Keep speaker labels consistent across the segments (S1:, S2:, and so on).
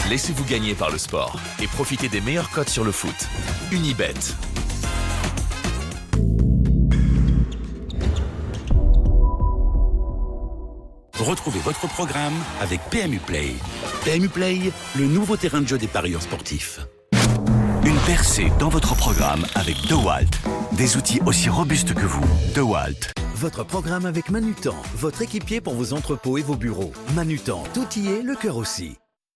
S1: Laissez-vous gagner par le sport et profitez des meilleurs codes sur le foot. Unibet.
S2: Retrouvez votre programme avec PMU Play. PMU Play, le nouveau terrain de jeu des parieurs sportifs. Une percée dans votre programme avec DeWalt. Des outils aussi robustes que vous. DeWalt.
S3: Votre programme avec Manutan, votre équipier pour vos entrepôts et vos bureaux. Manutan, tout y est, le cœur aussi.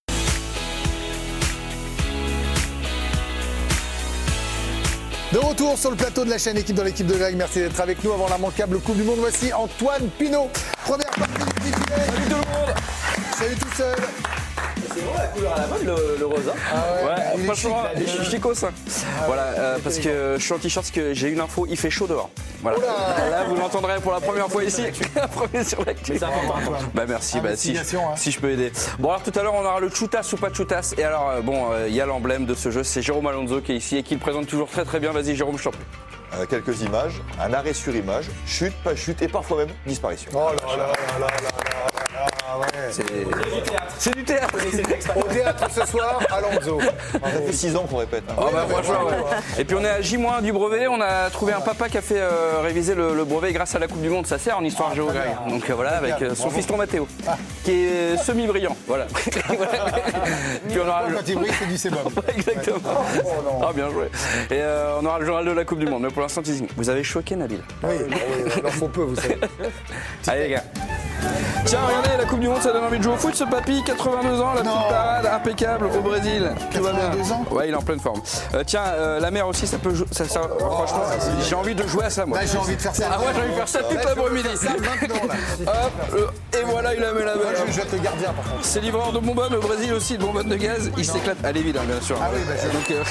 S4: De retour sur le plateau de la chaîne Équipe dans l'équipe de Greg. Merci d'être avec nous avant l'immanquable Coupe du Monde. Voici Antoine Pinault. Première partie du Salut tout le monde. Salut tout seul.
S5: C'est vraiment la couleur à la mode, le rose. Hein.
S4: Ah
S5: ouais, franchement, je suis chicos. Voilà, parce que je suis en t-shirt, parce que j'ai une info, il fait chaud dehors. Voilà. Là, vous l'entendrez pour la première fois ici. Premier sur l'actu. C'est important. Bah merci, si je peux aider. Bon, alors tout à l'heure, on aura le choutas ou pas de choutas. Et alors, il y a l'emblème de ce jeu, c'est Jérôme Alonso qui est ici et qui le présente toujours très très bien. Vas-y, Jérôme, je t'en prie.
S6: Quelques images, un arrêt sur image, chute, pas chute et parfois même disparition.
S4: Oh là là là là là. Ouais.
S5: C'est du théâtre.
S4: Au théâtre ce soir, Alonso.
S6: Ça fait 6 ans qu'on répète. Hein.
S5: Oh bah, franchement, ouais. Et puis on est à J- du brevet. On a trouvé un papa qui a fait réviser le brevet grâce à la Coupe du Monde. Ça sert en histoire géo. Donc voilà, avec son fiston Mathéo, qui est semi-brillant. Voilà. Puis on aura
S4: Quand il brille, c'est du sébum.
S5: Exactement. Ah, bien joué. Et on aura le journal de la Coupe du Monde. Mais pour l'instant, vous avez choqué Nabil.
S4: Oui, il en faut peu, vous savez.
S5: Allez les gars. Tiens, regardez, la Coupe du Monde, ça donne envie de jouer au foot, ce papy, 82 ans, la petite parade impeccable au Brésil. Tout va bien.
S4: 82 ans.
S5: Ouais, il est en pleine forme. Tiens, la mère aussi, ça peut jouer. Franchement, j'ai envie de jouer à ça, moi.
S4: Là, j'ai envie de faire ça.
S5: Ah, moi, j'ai envie de faire ça toute l'après-midi. Hop, et voilà, il la met là-bas.
S4: Je vais être le gardien, par contre.
S5: C'est livreur de bonbonnes au Brésil aussi, de bonbonnes de gaz. Il s'éclate. Allez, vite, bien sûr.
S4: Ah oui, bah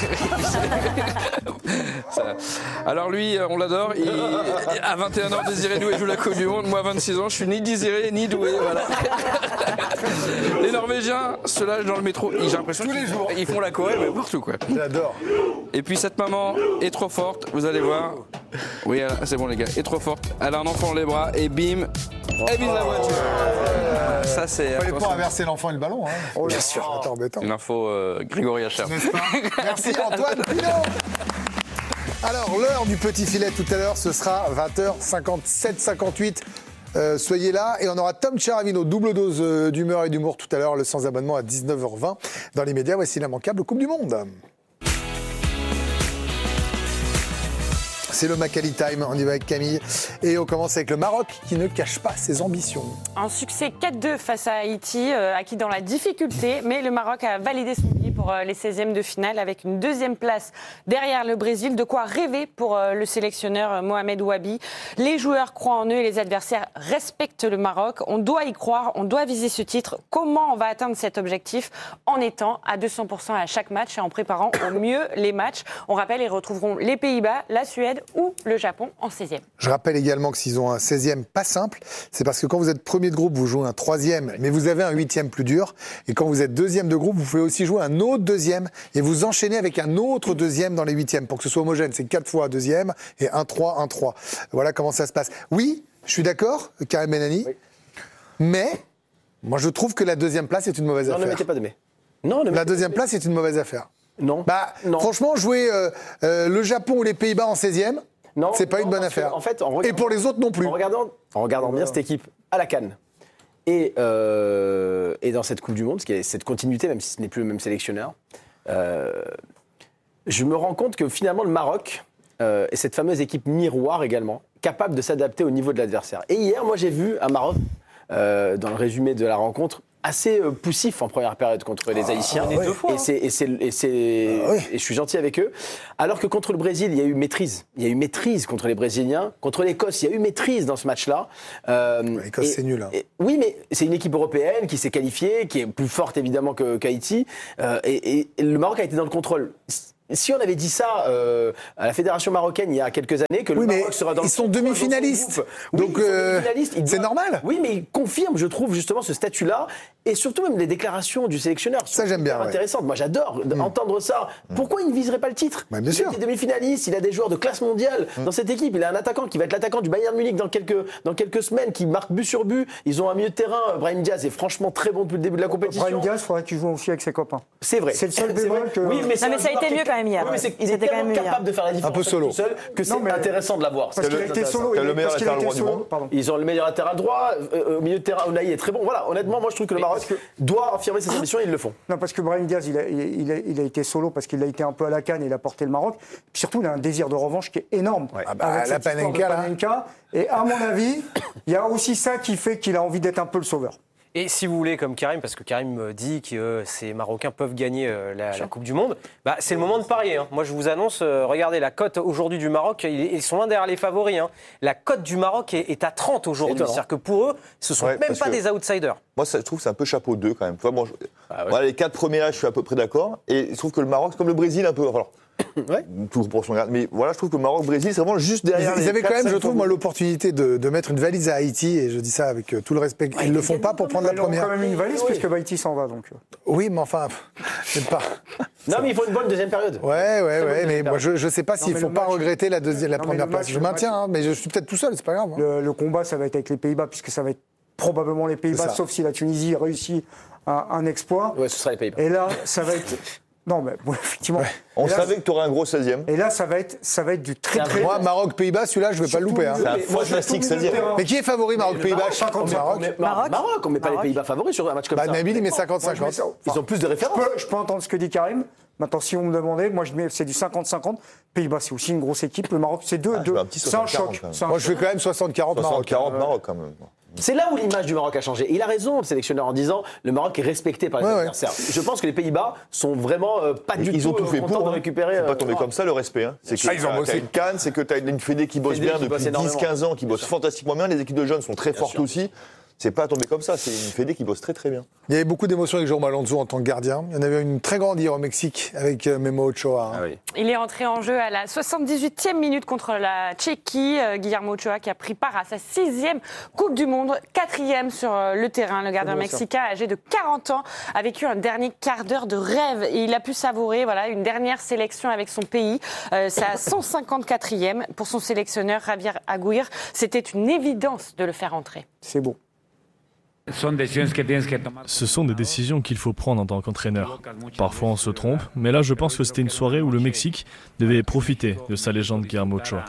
S5: Donc, alors lui, on l'adore. À 21 ans, Désiré Doué joue la Coupe du Monde. Moi, à 26 ans, je suis ni désiré ni doué. Voilà. Les Norvégiens se lâchent dans le métro. J'ai l'impression qu'ils font la Corée, mais partout, quoi.
S4: J'adore.
S5: Et puis cette maman est trop forte, vous allez voir. Oui, c'est bon les gars, est trop forte. Elle a un enfant dans les bras et bim, elle vise la voiture. Ça c'est.
S4: Il fallait pas inverser l'enfant et le ballon. Hein. Oh,
S5: bien sûr.
S4: Attends, embêtant.
S5: Une info Grégory Hacher.
S4: N'est-ce pas? Merci Antoine Pinault. Alors, l'heure du petit filet tout à l'heure, ce sera 20h57-58. Soyez là et on aura Tom Charavino, double dose d'humeur et d'humour tout à l'heure, le sans abonnement à 19h20. Dans les médias, voici l'immanquable Coupe du Monde. C'est le Macali Time, on y va avec Camille. Et on commence avec le Maroc qui ne cache pas ses ambitions.
S7: Un succès 4-2 face à Haïti, acquis dans la difficulté, mais le Maroc a validé son billet pour les 16e de finale avec une deuxième place derrière le Brésil. De quoi rêver pour le sélectionneur Mohamed Ouabi. Les joueurs croient en eux et les adversaires respectent le Maroc. On doit y croire, on doit viser ce titre. Comment on va atteindre cet objectif? En étant à 200% à chaque match et en préparant au mieux les matchs. On rappelle, ils retrouveront les Pays-Bas, la Suède ou le Japon en 16e.
S4: Je rappelle également que s'ils ont un 16e pas simple, c'est parce que quand vous êtes premier de groupe, vous jouez un 3e, mais vous avez un 8e plus dur. Et quand vous êtes deuxième de groupe, vous pouvez aussi jouer un autre deuxième et vous enchaînez avec un autre deuxième dans les 8e pour que ce soit homogène. C'est 4 fois deuxième et 1-3, 1-3. Voilà comment ça se passe. Oui, je suis d'accord, Karim Benani, mais moi je trouve que la deuxième place est une mauvaise affaire.
S5: Non, ne mettez pas de mais.
S4: La deuxième place est une mauvaise affaire.
S5: Non.
S4: Franchement, jouer le Japon ou les Pays-Bas en 16e, c'est pas une bonne affaire.
S5: En fait,
S4: et pour les autres non plus.
S5: En regardant bien cette équipe à la CAN et dans cette Coupe du Monde, parce qu'il y a cette continuité, même si ce n'est plus le même sélectionneur, je me rends compte que finalement le Maroc est cette fameuse équipe miroir également, capable de s'adapter au niveau de l'adversaire. Et hier, moi j'ai vu un Maroc, dans le résumé de la rencontre, assez poussif en première période contre les Haïtiens. Et je suis gentil avec eux. Alors que contre le Brésil, il y a eu maîtrise. Il y a eu maîtrise contre les Brésiliens. Contre l'Écosse, il y a eu maîtrise dans ce match-là.
S4: L'Écosse, c'est nul. Hein.
S5: Oui, mais c'est une équipe européenne qui s'est qualifiée, qui est plus forte évidemment qu'Haïti. Et le Maroc a été dans le contrôle. Si on avait dit ça à la fédération marocaine il y a quelques années, que le Maroc sera dans
S4: ils sont demi-finalistes. Donc c'est normal.
S5: Oui, mais ils confirment, je trouve, justement ce statut-là. Et surtout même les déclarations du sélectionneur sont intéressantes. Moi j'adore entendre ça. Pourquoi il ne viserait pas le titre?
S4: Bien sûr.
S5: Il est demi-finaliste, il a des joueurs de classe mondiale dans cette équipe. Il a un attaquant qui va être l'attaquant du Bayern Munich dans quelques semaines, qui marque but sur but. Ils ont un milieu de terrain. Brahim Diaz est franchement très bon depuis le début de la compétition.
S8: Brahim Diaz, il faudrait qu'il joue aussi avec ses copains.
S5: C'est vrai.
S8: C'est le seul bémol que...
S5: Oui, mais
S7: ça a été mieux quand même hier.
S5: Oui, mais il est tellement capable de faire la différence
S4: un peu solo.
S5: tout seul que c'est intéressant de l'avoir.
S8: Parce qu'il a été solo.
S6: le meilleur latéral droit du monde.
S5: Ils ont le meilleur latéral droit. Au milieu de terrain, Ounahi est très bon. Voilà, honnêtement, moi je trouve que le Maroc doit affirmer ses ambitions et ils le font.
S8: Non, parce que Brahim Diaz, il a été solo parce qu'il a été un peu à la canne et il a porté le Maroc. Puis surtout, il a un désir de revanche qui est énorme.
S4: Ouais.
S8: Avec
S4: la Panenka.
S8: Et à mon avis, il y a aussi ça qui fait qu'il a envie d'être un peu le sauveur.
S9: Et si vous voulez, comme Karim, parce que Karim dit que ces Marocains peuvent gagner la Coupe du Monde, c'est le moment de parier. Hein. Moi, je vous annonce, regardez, la cote aujourd'hui du Maroc, ils sont loin derrière les favoris. Hein. La cote du Maroc est à 30 aujourd'hui. C'est-à-dire que pour eux, ce ne sont même pas des outsiders.
S6: Moi, je trouve que c'est un peu chapeau 2 quand même. Tu vois, voilà, les 4 premiers là, je suis à peu près d'accord. Et je trouve que le Maroc, c'est comme le Brésil un peu. Alors, toujours pour son garde. Mais voilà, je trouve que le Maroc-Brésil, c'est vraiment juste derrière.
S4: Ils avaient quand même, je trouve, moi, l'opportunité de mettre une valise à Haïti, et je dis ça avec tout le respect. Ils ne le font pas pour prendre la première.
S8: Ils ont quand même une valise puisque Haïti s'en va. Donc.
S4: Oui, mais enfin, j'aime pas.
S5: Non, mais il faut une bonne deuxième période.
S4: Ouais, mais moi, je ne sais pas s'il ne faut pas regretter la première place. Je maintiens, mais je suis peut-être tout seul, c'est pas grave.
S8: Le combat, ça va être avec les Pays-Bas, puisque ça va être probablement les Pays-Bas, sauf si la Tunisie réussit un exploit.
S5: Ouais, ce sera les Pays-Bas.
S8: Et là, ça va être... Non, mais bon, effectivement. Ouais.
S6: On savait que tu aurais un gros 16e.
S8: Et là, ça va être du très très...
S4: Moi, Maroc-Pays-Bas, celui-là, je ne vais pas le louper.
S6: C'est un fantastique 16e.
S4: Mais qui est favori, Maroc-Pays-Bas?
S5: Maroc, on ne met pas les Pays-Bas favoris sur un match comme ça.
S4: Nabil, il met 55.
S5: Ils ont plus de références.
S8: Je peux entendre ce que dit Karim. Maintenant, si vous me demandez, moi, c'est du 50-50. Pays-Bas, c'est aussi une grosse équipe. Le Maroc, c'est 2-2. C'est un choc.
S4: Moi, je fais quand même 60-40 Maroc.
S6: 60-40 Maroc, quand même.
S5: C'est là où l'image du Maroc a changé. Et il a raison, le sélectionneur, en disant le Maroc est respecté par les adversaires. Je pense que les Pays-Bas sont vraiment pas du tout contents de récupérer.
S6: C'est pas tombé comme ça, le respect. C'est que
S4: ils ont bossé.
S6: t'as une canne, c'est que t'as une fédé qui bosse bien depuis 10-15 ans, qui bosse fantastiquement bien. Les équipes de jeunes sont très fortes aussi. C'est pas tombé comme ça, c'est une fédé qui bosse très très bien.
S4: Il y avait beaucoup d'émotions avec Jaume Alonso en tant que gardien. Il y en avait une très grande hier au Mexique avec Memo Ochoa.
S7: Il est entré en jeu à la 78e minute contre la Tchéquie. Guillermo Ochoa qui a pris part à sa 6e Coupe du Monde, 4e sur le terrain. Le gardien mexicain, âgé de 40 ans, a vécu un dernier quart d'heure de rêve et il a pu savourer une dernière sélection avec son pays. Sa 154e pour son sélectionneur Javier Aguirre. C'était une évidence de le faire entrer.
S8: C'est beau.
S10: Ce sont des décisions qu'il faut prendre en tant qu'entraîneur. Parfois on se trompe, mais là je pense que c'était une soirée où le Mexique devait profiter de sa légende Guillermo Ochoa.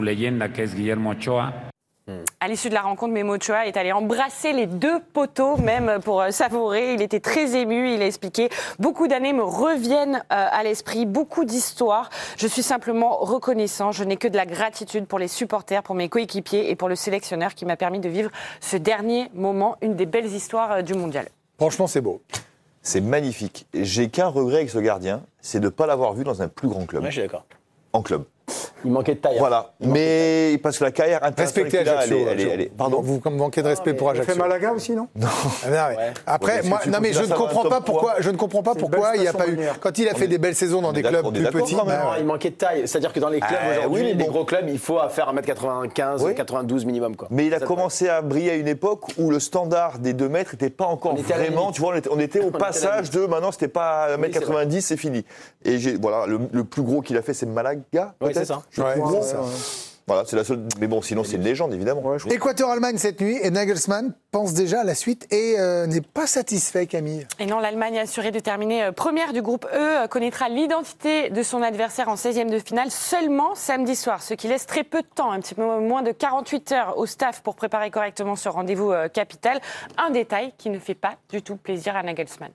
S7: À l'issue de la rencontre, Memo Ochoa est allé embrasser les 2 poteaux, même pour savourer. Il était très ému, il a expliqué « Beaucoup d'années me reviennent à l'esprit, beaucoup d'histoires. Je suis simplement reconnaissant. Je n'ai que de la gratitude pour les supporters, pour mes coéquipiers et pour le sélectionneur qui m'a permis de vivre ce dernier moment, une des belles histoires du mondial. »
S4: Franchement, c'est beau.
S6: C'est magnifique. J'ai qu'un regret avec ce gardien, c'est de ne pas l'avoir vu dans un plus grand club.
S5: Ouais, je suis d'accord.
S6: En club.
S5: Il manquait de taille.
S6: Voilà. Mais parce que la carrière internationale
S4: respectez Ajaccio.
S6: Elle est... Pardon.
S4: Vous manquez de respect pour Ajaccio.
S8: Il fait Malaga aussi, non?
S6: Non.
S4: Après, moi, non mais je ne comprends pas pourquoi. Je ne comprends pas pourquoi il n'y a pas eu. Quand il a fait des belles saisons dans des clubs plus petits.
S5: Il manquait de taille. C'est-à-dire que dans les clubs aujourd'hui, les gros clubs, il faut faire 1m95, 92 minimum, quoi.
S6: Mais il a commencé à briller à une époque où le standard des 2 mètres n'était pas encore vraiment. Tu vois, on était au passage de maintenant, c'était pas 1m90, c'est fini. Et voilà, le plus gros qu'il a fait, c'est Malaga.
S5: Oui, c'est ça.
S6: Voilà, c'est la seule. Mais bon, sinon, c'est une légende, évidemment.
S4: Équateur-Allemagne cette nuit, et Nagelsmann pense déjà à la suite et n'est pas satisfait, Camille.
S7: Et non, l'Allemagne, assurée de terminer première du groupe E, connaîtra l'identité de son adversaire en 16e de finale seulement samedi soir, ce qui laisse très peu de temps, un petit peu moins de 48 heures au staff pour préparer correctement ce rendez-vous capital. Un détail qui ne fait pas du tout plaisir à Nagelsmann.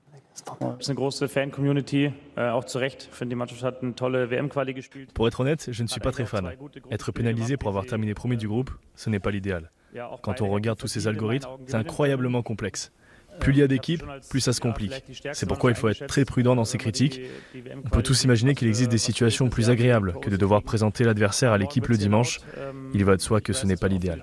S10: Pour être honnête, je ne suis pas très fan. Être pénalisé pour avoir terminé premier du groupe, ce n'est pas l'idéal. Quand on regarde tous ces algorithmes, c'est incroyablement complexe. Plus il y a d'équipes, plus ça se complique. C'est pourquoi il faut être très prudent dans ses critiques. On peut tous imaginer qu'il existe des situations plus agréables que de devoir présenter l'adversaire à l'équipe le dimanche. Il va de soi que ce n'est pas l'idéal.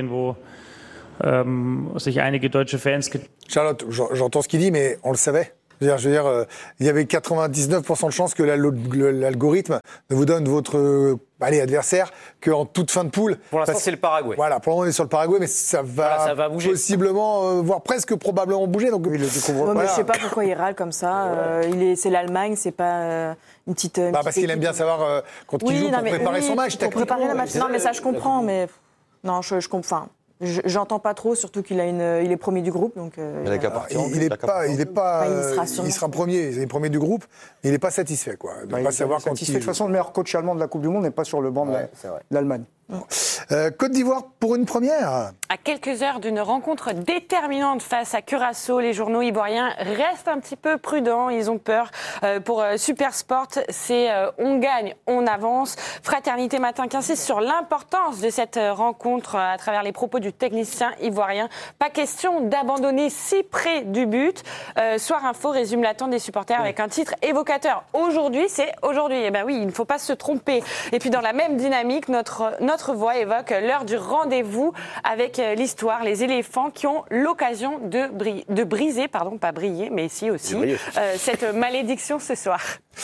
S4: Charlotte, j'entends ce qu'il dit, mais on le savait. Je veux dire, il y avait 99% de chances que l'algorithme ne vous donne votre adversaire qu'en toute fin de poule.
S9: Pour l'instant, c'est le Paraguay.
S4: Voilà, pour le moment, on est sur le Paraguay, mais ça va
S9: bouger.
S4: Possiblement, voire presque probablement bouger. Donc,
S11: mais je sais pas pourquoi il râle comme ça. C'est l'Allemagne, c'est pas une petite.
S4: Parce qu'il aime bien savoir contre qui il joue pour préparer son match.
S11: Pour préparer le match. Non, mais ça, je comprends, mais non, je comprends. J'entends pas trop, surtout qu'il est premier du groupe, donc.
S4: Il sera premier, il est premier du groupe, mais il n'est pas satisfait, quoi. De pas savoir quand
S8: satisfait. De toute façon, le meilleur coach allemand de la Coupe du Monde n'est pas sur le banc de l'Allemagne.
S4: Côte d'Ivoire pour une première.
S7: À quelques heures d'une rencontre déterminante face à Curaçao, les journaux ivoiriens restent un petit peu prudents. Ils ont peur. Pour Supersport, c'est on gagne, on avance. Fraternité Matin qui insiste sur l'importance de cette rencontre à travers les propos du technicien ivoirien. Pas question d'abandonner si près du but. Soir Info résume l'attente des supporters avec un titre évocateur. Aujourd'hui, c'est aujourd'hui. Eh ben oui, il ne faut pas se tromper. Et puis dans la même dynamique, notre voix évoque l'heure du rendez-vous avec l'histoire, les éléphants qui ont l'occasion de briser, pas briller, mais si aussi, cette malédiction ce soir.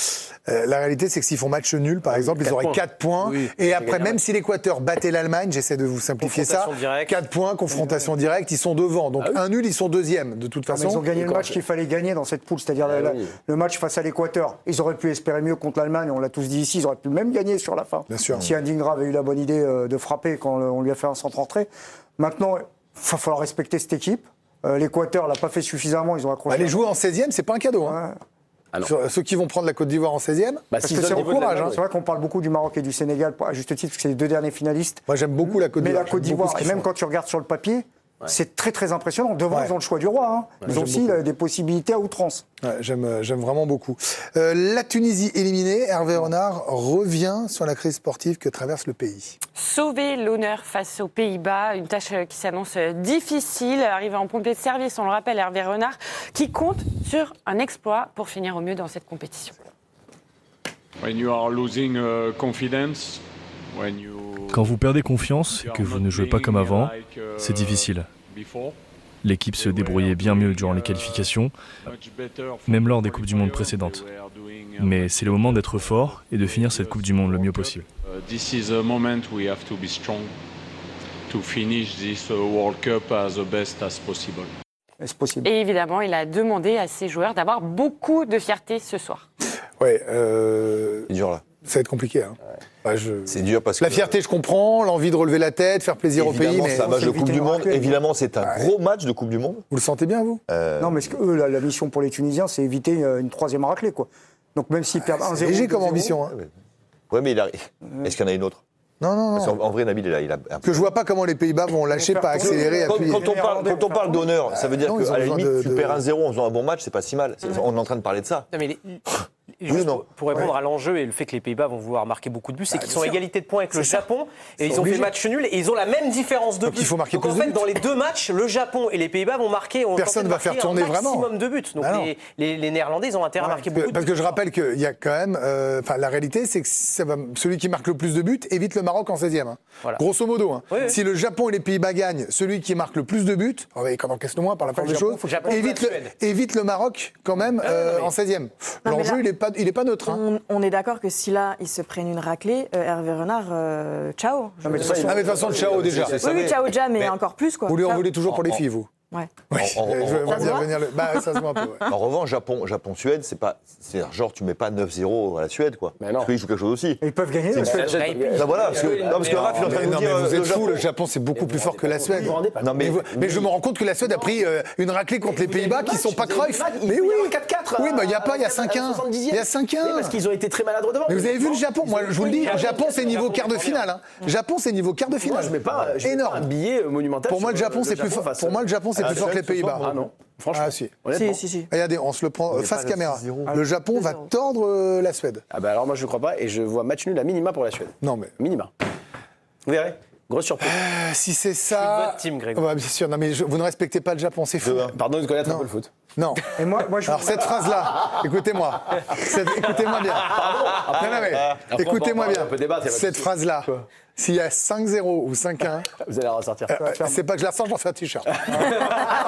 S4: La réalité, c'est que s'ils font match nul, par exemple, ils auraient 4 points. Oui, et après, même si l'Équateur battait l'Allemagne, j'essaie de vous simplifier ça, 4 points, confrontation directe, ils sont devant. Donc un nul, ils sont deuxième, de toute façon.
S8: Ils ont gagné le match qu'il fallait gagner dans cette poule, c'est-à-dire le match face à l'Équateur. Ils auraient pu espérer mieux contre l'Allemagne, on l'a tous dit ici, ils auraient pu même gagner sur la fin.
S4: Bien sûr.
S8: Si Adingra avait eu la bonne idée de frapper quand on lui a fait un centre entrée. Maintenant, il va falloir respecter cette équipe. L'Équateur l'a pas fait suffisamment, ils ont accroché.
S4: Les jouer en 16e, c'est pas un cadeau. Hein. Ceux qui vont prendre la Côte d'Ivoire en 16e,
S8: parce que c'est courage. C'est vrai qu'on parle beaucoup du Maroc et du Sénégal, à juste titre, parce que c'est les deux derniers finalistes.
S4: Moi, j'aime beaucoup la Côte d'Ivoire.
S8: Mais la Côte d'Ivoire, et même quand tu regardes sur le papier, c'est très très impressionnant. Devant, ils ont le choix du roi. Hein. Ils ont aussi des possibilités à outrance.
S4: J'aime vraiment beaucoup. La Tunisie éliminée, Hervé Renard revient sur la crise sportive que traverse le pays.
S7: Sauver l'honneur face aux Pays-Bas, une tâche qui s'annonce difficile. Arrivé en pompier de service, on le rappelle, Hervé Renard, qui compte sur un exploit pour finir au mieux dans cette compétition.
S12: When you are losing confidence,
S10: quand vous perdez confiance et que vous ne jouez pas comme avant, c'est difficile. L'équipe se débrouillait bien mieux durant les qualifications, même lors des Coupes du Monde précédentes. Mais c'est le moment d'être fort et de finir cette Coupe du Monde le mieux possible.
S12: This is a moment we have to be strong to finish this World Cup as the best as possible.
S8: Est-ce possible ?
S7: Et évidemment, il a demandé à ses joueurs d'avoir beaucoup de fierté ce soir.
S4: Ouais,
S6: c'est dur là.
S4: Ça va être compliqué. Hein.
S6: C'est dur parce que
S4: la fierté, je comprends, l'envie de relever la tête, faire plaisir au pays.
S6: C'est un match de Coupe du Monde. Évidemment, c'est un gros match de Coupe du Monde.
S4: Vous le sentez bien, vous ?
S8: Non, mais la mission pour les Tunisiens, c'est éviter une troisième raclée, quoi. Donc même s'ils perdent 1-0.
S4: C'est léger comme ambition. Hein.
S6: Oui, mais est-ce qu'il y en a une autre ?
S4: Non.
S6: En vrai, Nabil, il a
S4: que je vois pas comment les Pays-Bas vont lâcher, pas accélérer, appuyer.
S6: Quand on parle d'honneur, ça veut dire qu'à la limite, tu perds 1-0 en faisant un bon match, c'est pas si mal. On est en train de parler de ça.
S9: Non, mais pour répondre à l'enjeu et le fait que les Pays-Bas vont vouloir marquer beaucoup de buts, c'est qu'ils sont à égalité de points avec le Japon et ils ont fait match nul et ils ont la même différence de buts.
S4: Il faut marquer
S9: donc en fait, dans les deux matchs, le Japon et les Pays-Bas vont marquer.
S4: Personne ne va faire tourner vraiment.
S9: Un maximum de buts. Donc les Néerlandais, ils ont intérêt à marquer beaucoup de buts.
S4: Parce que je rappelle qu'il y a quand même. La réalité, c'est que celui qui marque le plus de buts évite le Maroc en 16e. Hein. Voilà. Grosso modo. Hein. Oui. Si le Japon et les Pays-Bas gagnent, celui qui marque le plus de buts, quand on encaisse le moins par la force des choses, évite le Maroc quand même en 16e. L'enjeu, il n'est pas neutre.
S11: On est d'accord que si là, ils se prennent une raclée, Hervé Renard, ciao.
S4: Mais de toute façon, ciao déjà.
S11: Oui, ciao déjà, mais encore plus, quoi.
S4: Vous lui en voulez toujours pour les filles, vous ?
S11: Ouais.
S4: Ça se voit un peu. Ouais.
S6: En revanche, Japon-Suède, c'est genre tu mets pas 9-0 à la Suède, quoi. Parce qu'ils jouent quelque chose aussi.
S8: Ils peuvent gagner.
S6: Voilà, parce que Raph, il est en train de nous dire.
S4: Vous êtes fous, le Japon, c'est beaucoup plus fort que la Suède. Mais je me rends compte que la Suède a pris une raclée contre les Pays-Bas qui sont pas Cruyff. Mais oui,
S5: 4-4.
S4: Oui, mais il y a 5-1. Il y a 5-1.
S5: Parce qu'ils ont été très maladroits devant.
S4: Mais vous avez vu le Japon ? Moi, je vous le dis, le Japon, c'est niveau quart de finale. Japon, c'est niveau quart de finale.
S5: Je mets pas un billet monumental.
S4: Pour moi, le Japon, c'est plus fort. Pour moi, le Japon, c'est plus fort que les Pays-Bas.
S5: Ah non, franchement.
S4: Ah si.
S11: Si.
S4: Regardez, on se le prend face caméra. Le Japon va tordre la Suède.
S5: Ah bah alors moi je ne crois pas et je vois match nul à minima pour la Suède.
S4: Non mais.
S5: Minima. Vous verrez. Grosse surprise.
S4: Si c'est ça.
S9: Votre team, Grégoire.
S4: Bien sûr. Non mais vous ne respectez pas le Japon, c'est fou.
S5: Pardon de connaître un peu le foot.
S4: Non.
S8: Et moi,
S4: alors cette phrase-là, écoutez-moi. Écoutez-moi bien. Écoutez-moi bien. Cette phrase-là. S'il y a 5-0 ou 5-1,
S5: vous allez la ressortir.
S4: C'est pas que je la ressors, j'en fais un t-shirt.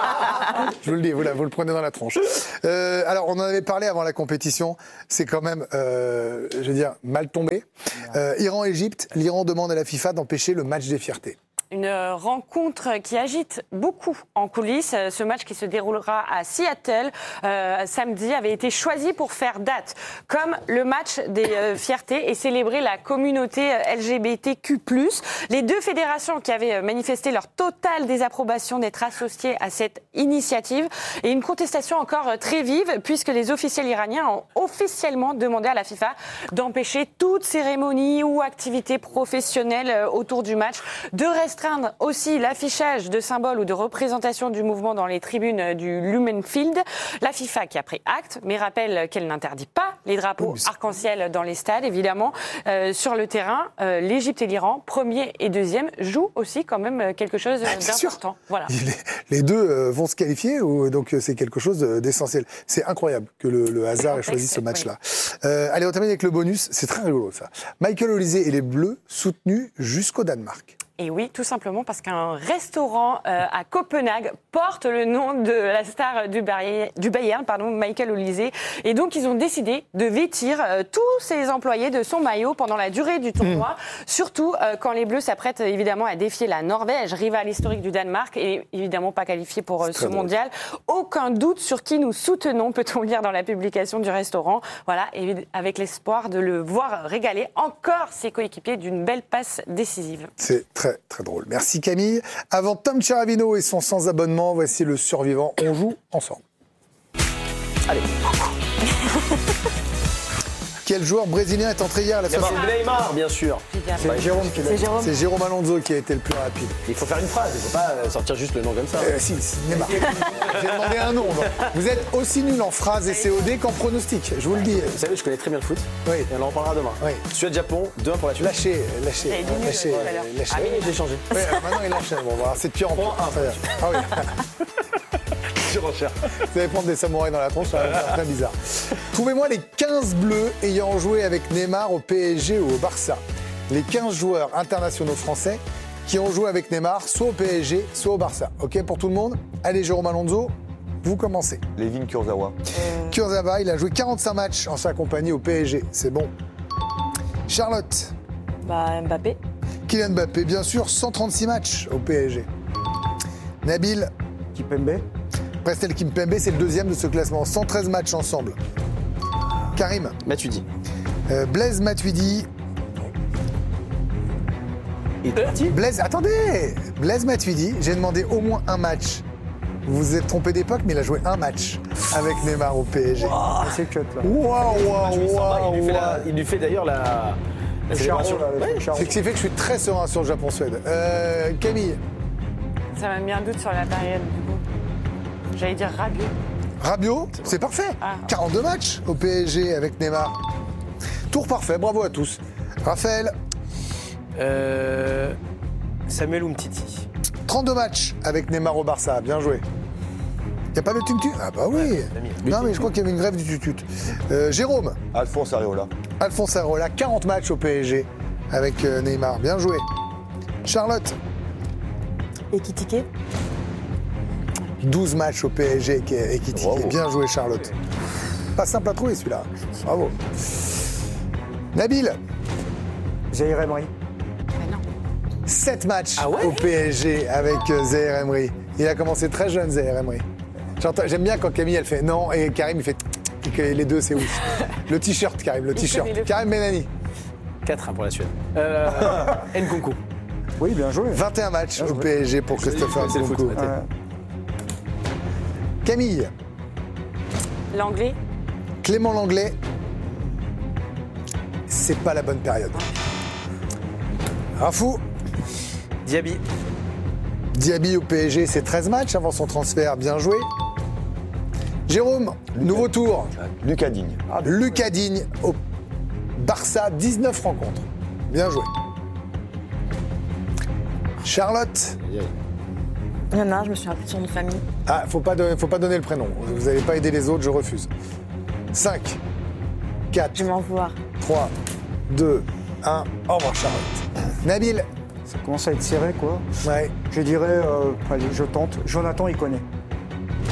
S4: Je vous le dis, vous le prenez dans la tronche. Alors, on en avait parlé avant la compétition. C'est quand même, je veux dire, mal tombé. Iran-Égypte, l'Iran demande à la FIFA d'empêcher le match des fiertés.
S7: Une rencontre qui agite beaucoup en coulisses. Ce match qui se déroulera à Seattle samedi avait été choisi pour faire date comme le match des fiertés et célébrer la communauté LGBTQ+. Les deux fédérations qui avaient manifesté leur totale désapprobation d'être associées à cette initiative et une contestation encore très vive puisque les officiels iraniens ont officiellement demandé à la FIFA d'empêcher toute cérémonie ou activité professionnelle autour du match, de restreindre aussi l'affichage de symboles ou de représentations du mouvement dans les tribunes du Lumenfield. La FIFA qui a pris acte, mais rappelle qu'elle n'interdit pas les drapeaux arc-en-ciel dans les stades, évidemment. Sur le terrain, l'Égypte et l'Iran, premier et deuxième, jouent aussi quand même quelque chose d'important. Voilà.
S4: Les deux vont se qualifier, donc c'est quelque chose d'essentiel. C'est incroyable que le hasard ait choisi ce match-là. Allez, on termine avec le bonus, c'est très rigolo ça. Michael Olise et les Bleus soutenus jusqu'au Danemark.
S7: Et oui, tout simplement parce qu'un restaurant à Copenhague porte le nom de la star du Bayern, Michael Olise. Et donc, ils ont décidé de vêtir tous ses employés de son maillot pendant la durée du tournoi. Surtout quand les Bleus s'apprêtent évidemment à défier la Norvège, rivale historique du Danemark, et évidemment pas qualifiée pour ce mondial. Aucun doute sur qui nous soutenons, peut-on lire dans la publication du restaurant. Voilà, et avec l'espoir de le voir régaler encore ses coéquipiers d'une belle passe décisive.
S4: C'est très, très drôle. Merci Camille. Avant Tom Cheravino et son sans abonnement, voici le survivant. On joue ensemble.
S5: Allez.
S4: Quel joueur brésilien est entré hier à la 60e?
S5: Neymar, bien sûr.
S4: C'est Jérôme qui l'a dit. C'est Jérôme Alonso qui a été le plus rapide.
S5: Il faut faire une phrase, il ne faut pas sortir juste le nom comme ça.
S4: Si, Neymar. J'ai demandé un nom. Donc. Vous êtes aussi nul en phrases et COD qu'en pronostic, je vous le dis.
S5: Vous savez, je connais très bien le foot.
S4: Oui.
S5: Et on en reparlera demain.
S4: Oui.
S5: Suède-Japon, 2-1 pour la Suède.
S4: Lâchez.
S5: Ah oui, j'ai changé.
S4: Oui, maintenant il lâche. Bon, voilà, c'est de pire en pire. Ah oui. Vous allez prendre des samouraïs dans la tronche, ça va faire très bizarre. Trouvez-moi les 15 bleus ayant joué avec Neymar au PSG ou au Barça. Les 15 joueurs internationaux français qui ont joué avec Neymar, soit au PSG, soit au Barça. OK pour tout le monde? Allez, Jérôme Alonso, vous commencez.
S6: Levin Kurzawa.
S4: Kurzawa, il a joué 45 matchs en sa compagnie au PSG. C'est bon. Charlotte.
S11: Mbappé.
S4: Kylian Mbappé, bien sûr, 136 matchs au PSG. Nabil.
S8: Kimpembe.
S4: Prestel Kimpembe, c'est le deuxième de ce classement. 113 matchs ensemble. Karim.
S5: Matuidi.
S4: Blaise Matuidi. Blaise Matuidi, j'ai demandé au moins un match. Vous vous êtes trompé d'époque, mais il a joué un match avec Neymar au PSG.
S8: C'est cut là.
S5: Il lui fait d'ailleurs la célébration.
S4: C'est ce qui fait que je suis très serein sur le Japon-Suède. Camille.
S7: Ça m'a mis un doute sur la période du coup. J'allais dire Rabiot.
S4: Rabiot, c'est parfait. 42 matchs au PSG avec Neymar. Tour parfait, bravo à tous. Raphaël.
S9: Samuel Umtiti.
S4: 32 matchs avec Neymar au Barça, bien joué. Il n'y a pas de tutu? Ah bah oui. Non mais je crois qu'il y avait une grève du tutut. Jérôme.
S6: Alphonse Areola.
S4: Alphonse Areola, 40 matchs au PSG avec Neymar, bien joué. Charlotte.
S11: Ekitike.
S4: 12 matchs au PSG et Ekitike. Bien joué Charlotte. Pas simple à trouver celui-là. Bravo. Nabil.
S8: Zaïre Emery.
S4: 7 matchs au PSG avec Zaïre Emery. Il a commencé très jeune, Zaïre Emery. J'aime bien quand Camille elle fait non et Karim il fait et que les deux c'est ouf. Le t-shirt Karim, le t-shirt. Karim Benani.
S5: 4-1 pour la Suède. Nkunku.
S8: Oui, bien joué.
S4: 21 matchs au PSG pour Christopher Nkunku. Camille.
S7: L'anglais.
S4: Clément Langlais. C'est pas la bonne période. Rafou.
S9: Diaby.
S4: Diaby au PSG, c'est 13 matchs avant son transfert. Bien joué. Jérôme, nouveau tour.
S6: Lucas Digne.
S4: Lucas Digne au Barça, 19 rencontres. Bien joué. Charlotte.
S11: Il y en a un, je me souviens plus de son nom de famille.
S4: Ah, faut pas donner le prénom. Vous n'allez pas aider les autres, je refuse. 5, 4,
S11: je vais m'en voir.
S4: 3, 2, 1. Au revoir Charlotte. Nabil.
S8: Ça commence à être serré, quoi.
S4: Ouais.
S8: Je dirais, allez, je tente. Jonathan, il connaît.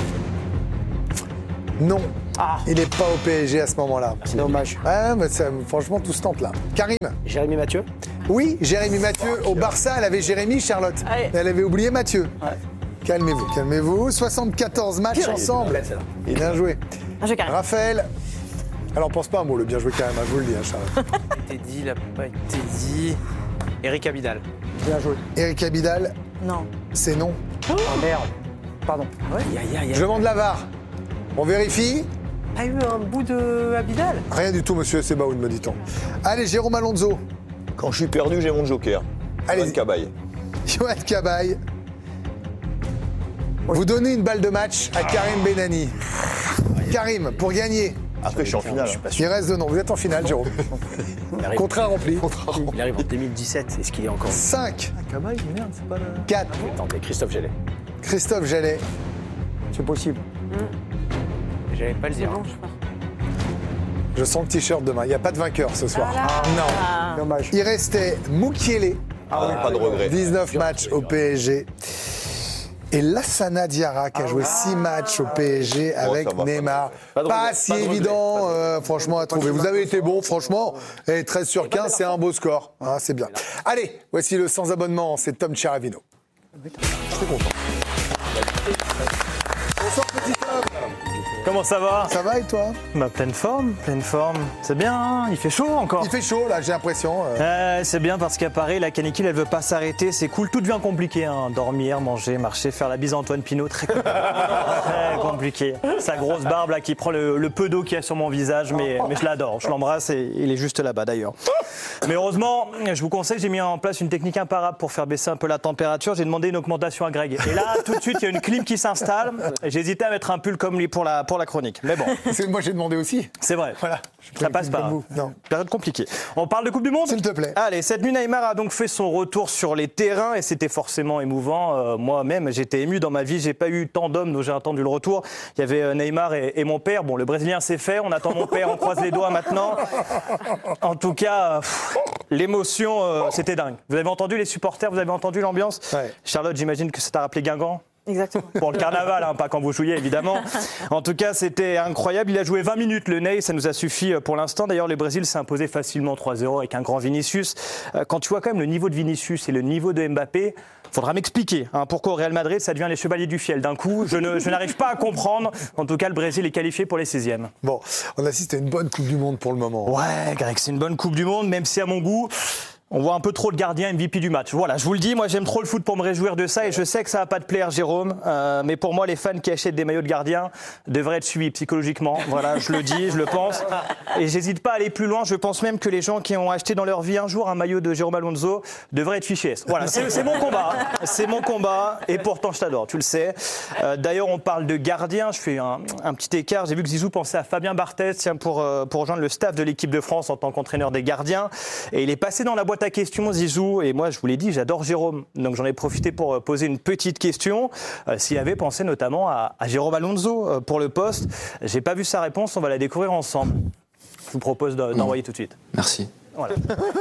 S4: Non. Il n'est pas au PSG à ce moment-là.
S5: C'est dommage.
S4: Ouais, mais franchement, tout se tente là. Karim.
S5: Jérémy Mathieu.
S4: Oui, Jérémy Mathieu. Au Barça, elle avait Jérémy, Charlotte.
S11: Ouais.
S4: Elle avait oublié Mathieu. Calmez-vous, calmez-vous. 74 matchs ensemble. Bien joué.
S11: Je Karim.
S4: Raphaël. Alors, pense pas un mot, le bien joué quand même, je vous le dis, Charlotte.
S9: Il n'a pas été dit. Eric Abidal.
S8: Bien joué.
S4: Eric Abidal,
S11: Non.
S4: c'est non.
S8: Ah merde. Pardon.
S4: Je demande la VAR. On vérifie.
S9: T'as eu un bout de Abidal?
S4: Rien du tout, monsieur Sebaoun, me dit-on. Allez, Jérôme Alonso.
S6: Quand je suis perdu, j'ai mon joker.
S4: Allez.
S6: Johan Cabaye.
S4: Johan Cabaye. Vous donnez une balle de match à Karim Benani. Karim, pour gagner.
S6: Après, je suis en finale.
S4: Il reste deux noms. Vous êtes en finale, Jérôme. Contrat rempli.
S5: Il arrive en 2017. Est-ce qu'il est encore
S4: 5.
S6: Cabaye, merde, c'est pas le...
S4: 4.
S5: Attendez, Christophe Jallet.
S4: Christophe Jallet.
S8: C'est possible.
S9: J'allais pas le dire.
S11: Bon, je pense.
S4: Je sens le t-shirt demain. Il n'y a pas de vainqueur ce soir. Non.
S8: Dommage.
S4: Il restait Moukielé.
S6: Pas de regret.
S4: 19 matchs au PSG. Et Lassana Diarra qui a joué 6 matchs au PSG avec
S6: ça va,
S4: Neymar.
S5: Pas de
S4: Pas
S5: regret,
S4: si
S5: pas de regret,
S4: évident, franchement, à trouver. Vous avez été bon, franchement. Et 13 sur 15, c'est un beau score. Hein, c'est bien. Allez, voici le sans abonnement. C'est Tom Cheravino. Je suis content. Bonsoir, petit Tom.
S13: Comment ça va?
S4: Ça va et toi?
S13: Bah, pleine forme. C'est bien, hein, il fait chaud encore.
S4: Il fait chaud, là, j'ai l'impression.
S13: C'est bien parce qu'à Paris, la canicule, elle veut pas s'arrêter. C'est cool, tout devient compliqué. Hein. Dormir, manger, marcher, faire la bise à Antoine Pinault, très compliqué. Très compliqué. Sa grosse barbe là qui prend le peu d'eau qu'il y a sur mon visage, mais je l'adore. Je l'embrasse et il est juste là-bas d'ailleurs. Mais heureusement, je vous conseille, j'ai mis en place une technique imparable pour faire baisser un peu la température. J'ai demandé une augmentation à Greg. Et là, tout de suite, il y a une clim qui s'installe. J'ai hésité à mettre un pull comme lui pour la chronique. Mais bon.
S4: Moi, j'ai demandé aussi.
S13: C'est vrai.
S4: Voilà.
S13: Ça passe pas.
S4: Non.
S13: Période compliquée. On parle de Coupe du Monde?
S4: S'il te plaît.
S13: Allez, cette nuit, Neymar a donc fait son retour sur les terrains et c'était forcément émouvant. Moi-même, j'étais ému dans ma vie. J'ai pas eu tant d'hommes dont j'ai attendu le retour. Il y avait Neymar et mon père. Bon, le Brésilien, c'est fait. On attend mon père. On croise les doigts maintenant. En tout cas, l'émotion, c'était dingue. Vous avez entendu les supporters? Vous avez entendu l'ambiance?
S4: Ouais.
S13: Charlotte, j'imagine que ça t'a rappelé Guingamp?
S11: Exactement.
S13: Pour le carnaval, hein, pas quand vous jouiez évidemment. En tout cas, c'était incroyable. Il a joué 20 minutes le Ney, ça nous a suffi pour l'instant. D'ailleurs, le Brésil s'est imposé facilement 3-0 avec un grand Vinicius. Quand tu vois quand même le niveau de Vinicius et le niveau de Mbappé, faudra m'expliquer pourquoi au Real Madrid ça devient les chevaliers du fiel d'un coup. Je n'arrive pas à comprendre. En tout cas, le Brésil est qualifié pour les 16e.
S4: Bon, on assiste à une bonne Coupe du Monde pour le moment.
S13: Ouais, Greg, c'est une bonne Coupe du Monde, même si à mon goût... On voit un peu trop le gardien MVP du match. Voilà, je vous le dis, moi j'aime trop le foot pour me réjouir de ça et je sais que ça va pas te plaire, Jérôme. Mais pour moi, les fans qui achètent des maillots de gardien devraient être suivis psychologiquement. Voilà, je le dis, je le pense. Et j'hésite pas à aller plus loin. Je pense même que les gens qui ont acheté dans leur vie un jour un maillot de Jérôme Alonso devraient être fichés. Voilà, c'est mon combat. C'est mon combat. Et pourtant, je t'adore, tu le sais. D'ailleurs, on parle de gardien. Je fais un petit écart. J'ai vu que Zizou pensait à Fabien Barthez pour rejoindre le staff de l'équipe de France en tant qu'entraîneur des gardiens. Et il est passé dans la boîte à questions, Zizou. Et moi, je vous l'ai dit, j'adore Jérôme. Donc, j'en ai profité pour poser une petite question. S'il avait pensé notamment à Jérôme Alonso pour le poste. J'ai pas vu sa réponse. On va la découvrir ensemble. Je vous propose d'envoyer tout de suite.
S14: Merci.
S13: Voilà.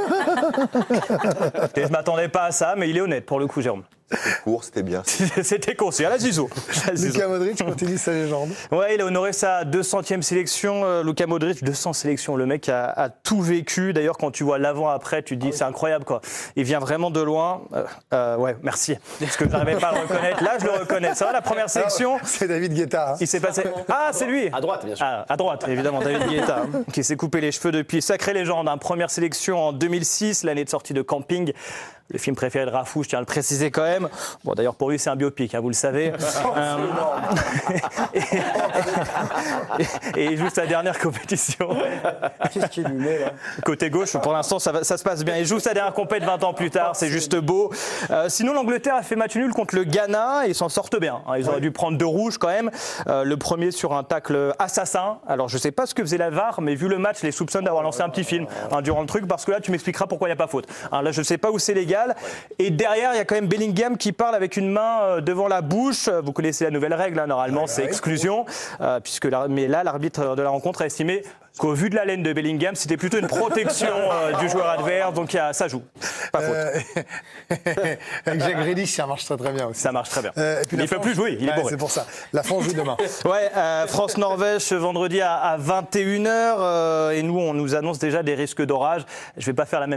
S13: Et je m'attendais pas à ça, mais il est honnête pour le coup, Jérôme.
S6: C'était court, c'était bien.
S13: C'était court, c'est à la Zizou.
S4: Luka Modric continue sa légende.
S13: Ouais, il a honoré sa 200e sélection. Luka Modric, 200 sélections. Le mec a tout vécu. D'ailleurs, quand tu vois l'avant-après, tu te dis c'est incroyable, quoi. Il vient vraiment de loin. Ouais, merci. Parce que je n'arrivais pas à le reconnaître. Là, je le reconnais. Ça va, la première sélection?
S4: C'est David Guetta. Hein.
S13: Il s'est passé. Ah, c'est lui.
S5: À droite, bien sûr.
S13: À droite, évidemment, David Guetta, qui s'est coupé les cheveux depuis. Sacrée légende. Première sélection en 2006, l'année de sortie de Camping. Le film préféré de Rafou, je tiens à le préciser quand même. Bon, d'ailleurs, pour lui, c'est un biopic, vous le savez. Et juste sa dernière compétition.
S8: Qu'est-ce qu'il lui met, là?
S13: Côté gauche, pour l'instant, ça se passe bien. Il joue sa dernière compète 20 ans plus tard, c'est juste beau. Sinon, l'Angleterre a fait match nul contre le Ghana et ils s'en sortent bien. Ils auraient dû prendre 2 rouges quand même. Le premier sur un tacle assassin. Alors, je ne sais pas ce que faisait la VAR, mais vu le match, les soupçonne d'avoir lancé un petit film durant le truc, parce que là, tu m'expliqueras pourquoi il n'y a pas faute. Là, je ne sais pas où c'est les gars. illégale. Et derrière, il y a quand même Bellingham qui parle avec une main devant la bouche. Vous connaissez la nouvelle règle, hein, normalement, c'est exclusion. Mais là, l'arbitre de la rencontre a estimé qu'au vu de la laine de Bellingham, c'était plutôt une protection du joueur adverse, donc ça joue. Pas faute.
S4: Avec Jack Grealish, ça marche très très bien aussi.
S13: Ça marche très bien.
S4: Et puis
S13: il ne peut plus jouer, il est bourré.
S4: C'est pour ça. La France joue demain.
S13: Ouais, France-Norvège ce vendredi à 21h. Et nous, on nous annonce déjà des risques d'orage. Je ne vais pas faire la même